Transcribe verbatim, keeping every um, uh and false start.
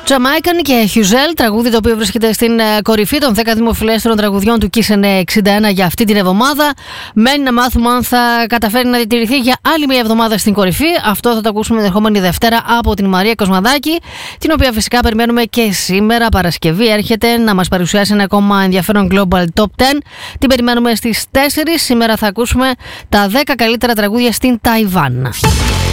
Jamaican και Huzel, τραγούδι το οποίο βρίσκεται στην κορυφή των δέκα δημοφιλέστερων τραγουδιών του Kiss εξήντα ένα για αυτή την εβδομάδα. Μένει να μάθουμε αν θα καταφέρει να διατηρηθεί για άλλη μια εβδομάδα στην κορυφή. Αυτό θα το ακούσουμε την ερχόμενη Δευτέρα από την Μαρία Κοσμαδάκη, την οποία φυσικά περιμένουμε και σήμερα Παρασκευή. Έρχεται να μας παρουσιάσει ένα ακόμα ενδιαφέρον Global Top δέκα. Την περιμένουμε στις τέσσερις. Σήμερα θα ακούσουμε τα δέκα καλύτερα τραγούδια στην Ταϊβάν.